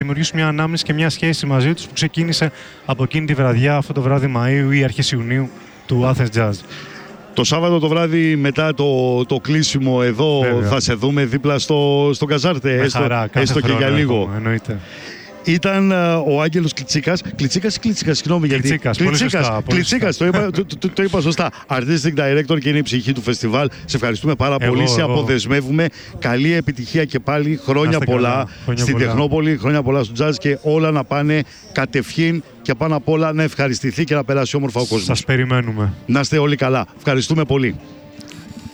δημιουργήσουμε μια ανάμνηση και μια σχέση μαζί τους που ξεκίνησε από εκείνη τη βραδιά, αυτό το βράδυ Μαΐου ή αρχές Ιουνίου του Athens Jazz. Το Σάββατο το βράδυ μετά το κλείσιμο εδώ θα σε δούμε δίπλα στο Καζάρτε, έστω και για λίγο. Εννοείται. Ήταν ο Άγγελος Κλιτσίκας. Κλιτσίκας, συγγνώμη γιατί. Κλιτσίκας, το είπα σωστά. Artistic Director και είναι η ψυχή του φεστιβάλ. Σε ευχαριστούμε πάρα πολύ. Σε αποδεσμεύουμε. Καλή επιτυχία και πάλι. Χρόνια πολλά στην Τεχνόπολη, χρόνια πολλά στο jazz και όλα να πάνε κατευχήν και πάνω απ' όλα να ευχαριστηθεί και να περάσει όμορφα ο κόσμος. Σας περιμένουμε. Να είστε όλοι καλά. Ευχαριστούμε πολύ.